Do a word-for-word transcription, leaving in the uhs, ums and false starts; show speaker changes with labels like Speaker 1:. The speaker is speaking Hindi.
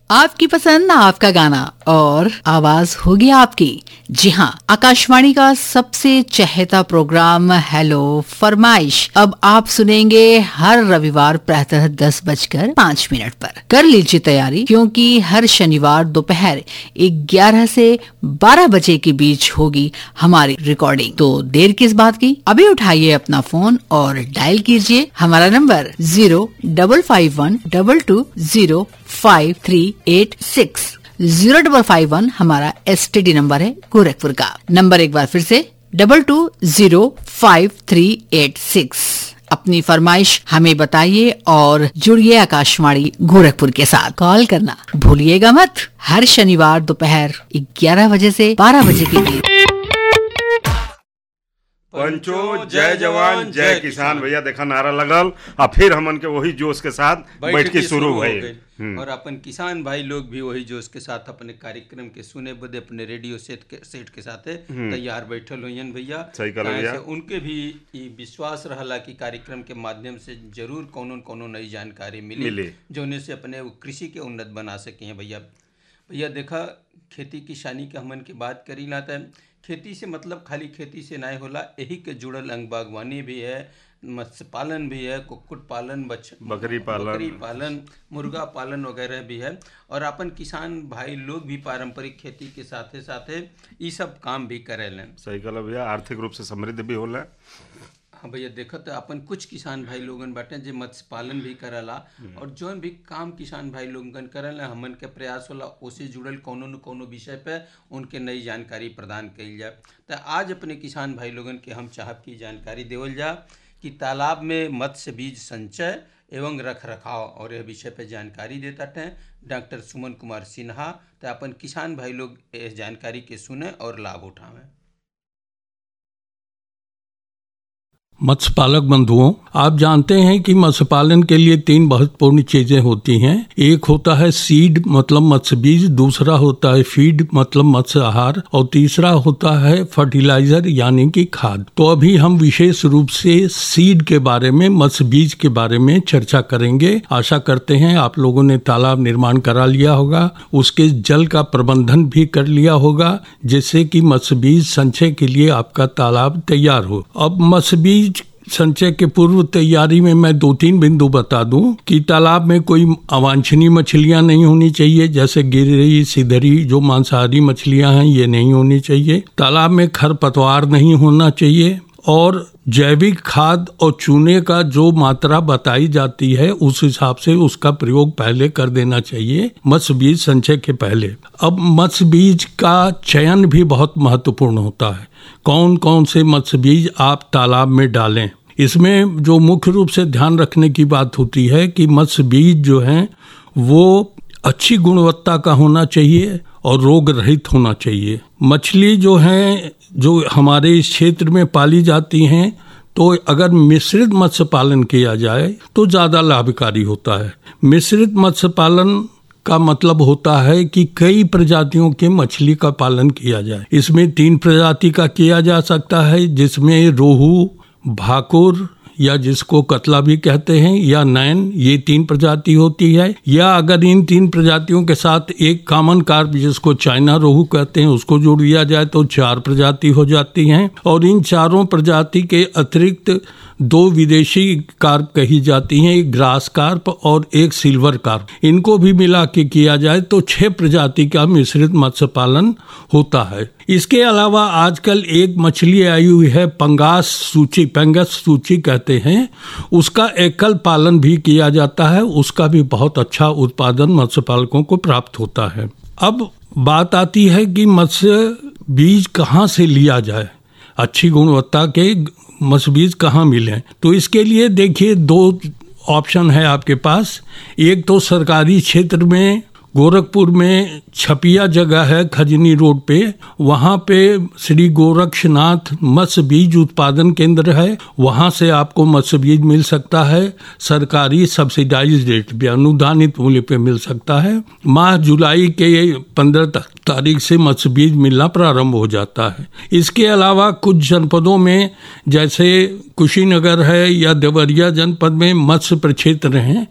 Speaker 1: आपकी पसंद आपका गाना और आवाज होगी आपकी। जी हाँ, आकाशवाणी का सबसे चहेता प्रोग्राम हेलो फरमाइश अब आप सुनेंगे हर रविवार प्रातः दस बजकर पाँच मिनट पर। कर लीजिए तैयारी, क्योंकि हर शनिवार दोपहर ग्यारह से बारह बजे के बीच होगी हमारी रिकॉर्डिंग। तो देर किस बात की, अभी उठाइए अपना फोन और डायल कीजिए हमारा number zero double five one double two zero five three eight six. Zero double five one हमारा एस टी डी नंबर है गोरखपुर का। नंबर एक बार फिर से double two zero five three eight six. अपनी फरमाइश हमें बताइए और जुड़िए आकाशवाणी गोरखपुर के साथ। कॉल करना भूलिएगा मत, हर शनिवार दोपहर ग्यारह बजे से बारह बजे के बीच।
Speaker 2: पंचो जय जवान जय किसान। भैया देखा नारा लगल और फिर हमन के वही जोश के साथ बैठ के शुरू भइल
Speaker 3: और अपन किसान भाई लोग भी वही जोश के साथ अपने कार्यक्रम के सुने बदे अपने रेडियो सेट के सेट के साथ तैयार बैठल होयन भैया।
Speaker 2: सही कहल भैया।
Speaker 3: उनके भी विश्वास रहला कि कार्यक्रम के माध्यम से जरूर कोनो कोनो नई जानकारी मिली, मिले जोने से अपने कृषि के उन्नत बना सके हैं भैया। भैया देखा, खेती किसानी के हमन की बात करी ना था, खेती से मतलब खाली खेती से नहीं होला, यही के जुड़ल अंग बागवानी भी है, मत्स्य पालन भी है, कुक्कुट पालन,
Speaker 2: बकरी पालन
Speaker 3: बकरी पालन मुर्गा पालन वगैरह भी है। और अपन किसान भाई लोग भी पारंपरिक खेती के साथे साथे ये सब काम भी करेलें।
Speaker 2: सही कहला भैया, आर्थिक रूप से समृद्ध भी होला।
Speaker 3: हाँ भैया देखो तो अपन कुछ किसान भाई लोगन बाटे जो मत्स्य पालन भी करला और जौन भी काम किसान भाई लोगन करला, हमन के प्रयास होला उससे जुड़ल कोनो न कोनो विषय पे उनके नई जानकारी प्रदान कइल जाए। तो आज अपने किसान भाई लोगन के हम चाहब की जानकारी देवल जा कि तालाब में मत्स्य बीज संचय एवं रख रखाव और यह विषय पे जानकारी देता थे डॉक्टर सुमन कुमार सिन्हा। तो अपन किसान भाई लोग इस जानकारी के सुने और लाभ उठावें।
Speaker 4: मत्स्य पालक बंधुओं, आप जानते हैं कि मत्स्य पालन के लिए तीन महत्वपूर्ण चीजें होती हैं। एक होता है सीड मतलब मत्स्य बीज, दूसरा होता है फीड मतलब मत्स्य आहार और तीसरा होता है फर्टिलाइजर यानी कि खाद। तो अभी हम विशेष रूप से सीड के बारे में, मत्स्य बीज के बारे में चर्चा करेंगे। आशा करते हैं आप लोगों ने तालाब निर्माण करा लिया होगा, उसके जल का प्रबंधन भी कर लिया होगा, जिससे कि मत्स्य बीज संचय के लिए आपका तालाब तैयार हो। अब मत्स्य बीज संचय के पूर्व तैयारी में मैं दो तीन बिंदु बता दूं कि तालाब में कोई अवांछनीय मछलियां नहीं होनी चाहिए, जैसे गिरही, सिधरी जो मांसाहारी मछलियां हैं ये नहीं होनी चाहिए। तालाब में खरपतवार नहीं होना चाहिए और जैविक खाद और चूने का जो मात्रा बताई जाती है उस हिसाब से उसका प्रयोग पहले कर देना चाहिए मत्स्य बीज संचय के पहले। अब मत्स्य बीज का चयन भी बहुत महत्वपूर्ण होता है। कौन कौन से मत्स्य बीज आप तालाब में डालें, इसमें जो मुख्य रूप से ध्यान रखने की बात होती है कि मत्स्य बीज जो हैं वो अच्छी गुणवत्ता का होना चाहिए और रोग रहित होना चाहिए। मछली जो हैं जो हमारे इस क्षेत्र में पाली जाती हैं, तो अगर मिश्रित मत्स्य पालन किया जाए तो ज़्यादा लाभकारी होता है। मिश्रित मत्स्य पालन का मतलब होता है कि कई प्रजातियों के मछली का पालन किया जाए। इसमें तीन प्रजाति का किया जा सकता है, जिसमें रोहू, भाकुर या जिसको कतला भी कहते हैं या नैन, ये तीन प्रजाति होती है। या अगर इन तीन प्रजातियों के साथ एक कॉमन कार्प जिसको चाइना रोहू कहते हैं उसको जोड़ दिया जाए तो चार प्रजाति हो जाती हैं। और इन चारों प्रजाति के अतिरिक्त दो विदेशी कार्प कही जाती हैं, एक ग्रास कार्प और एक सिल्वर कार्प। इनको भी मिला के किया जाए तो छह प्रजाति का मिश्रित मत्स्य पालन होता है। इसके अलावा आजकल एक मछली आई हुई है पंगास सूची, पेंगस सूची कहते हैं, उसका एकल पालन भी किया जाता है। उसका भी बहुत अच्छा उत्पादन मत्स्य पालकों को प्राप्त होता है। अब बात आती है कि मत्स्य बीज कहाँ से लिया जाए, अच्छी गुणवत्ता के मत्स्य बीज कहाँ मिलें। तो इसके लिए देखिए दो ऑप्शन है आपके पास। एक तो सरकारी क्षेत्र में गोरखपुर में छपिया जगह है खजनी रोड पे, वहाँ पे श्री गोरक्षनाथ मत्स्य बीज उत्पादन केंद्र है। वहाँ से आपको मत्स्य बीज मिल सकता है, सरकारी सब्सिडाइज रेट पे, अनुदानित मूल्य पे मिल सकता है। माह जुलाई के पंद्रह तारीख से मत्स्य बीज मिलना प्रारंभ हो जाता है। इसके अलावा कुछ जनपदों में जैसे कुशीनगर है या देवरिया जनपद में मत्स्य प्रक्षेत्र हैं,